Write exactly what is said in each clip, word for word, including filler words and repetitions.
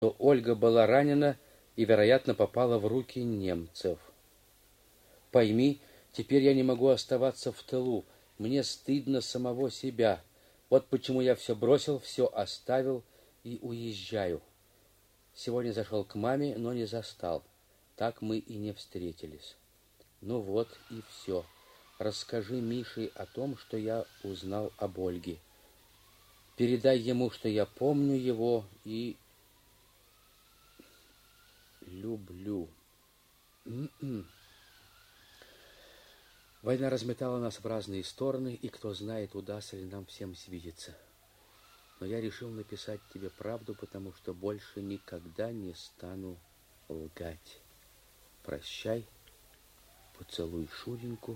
что Ольга была ранена и, вероятно, попала в руки немцев. Пойми, теперь я не могу оставаться в тылу. Мне стыдно самого себя. Вот почему я все бросил, все оставил и уезжаю. Сегодня зашел к маме, но не застал. Так мы и не встретились. Ну вот и все. Расскажи Мише о том, что я узнал об Ольге. Передай ему, что я помню его и люблю. Война разметала нас в разные стороны, и кто знает, удастся ли нам всем свидеться. Но я решил написать тебе правду, потому что больше никогда не стану лгать. Прощай, поцелуй Шуринку,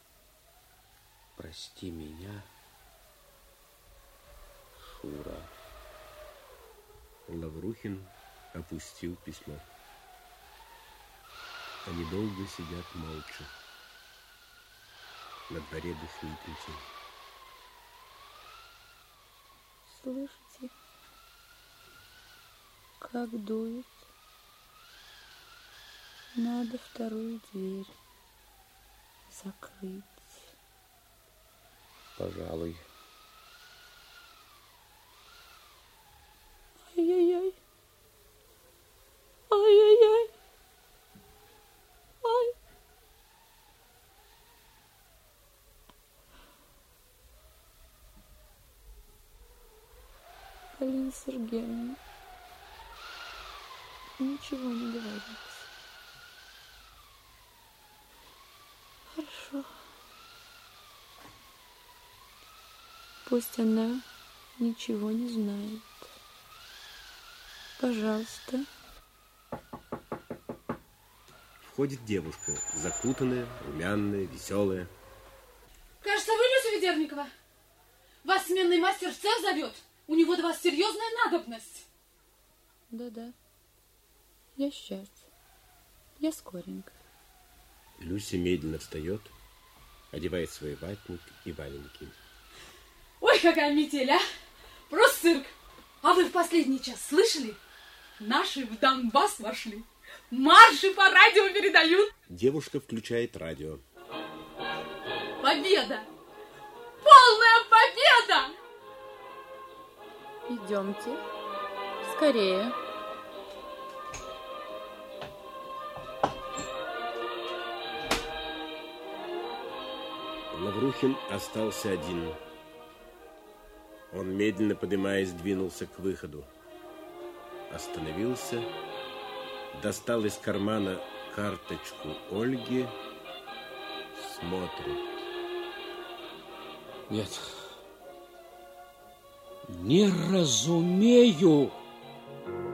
прости меня, Шура. Лаврухин опустил письмо. Они долго сидят молча. На дворе бушует метель. Слышите, как дует? Надо вторую дверь закрыть. Пожалуй. Ай-яй-яй. Ай-яй-яй. Ай. Полина Сергеевна, ничего не говорите. Хорошо. Пусть она ничего не знает. Пожалуйста. Входит девушка, закутанная, румяная, веселая. Кажется, вы, Люся Ведерникова. Вас сменный мастер в цех зовет. У него до вас серьезная надобность. Да-да. Я сейчас. Я скоренько. Люся медленно встает, одевает свой ватник и валенки. Ой, какая метель, а! Просто цирк. А вы в последний час слышали? Наши в Донбасс вошли. Марши по радио передают. Девушка включает радио. Победа! Полная победа! Идемте. Скорее. Лаврухин остался один. Он, медленно поднимаясь, двинулся к выходу. Остановился, достал из кармана карточку Ольги, смотрит. Нет, не разумею.